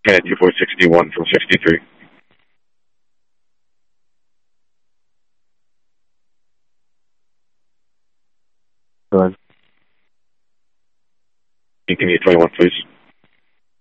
Kennedy 461 from 63. Go ahead. Can you 21, please?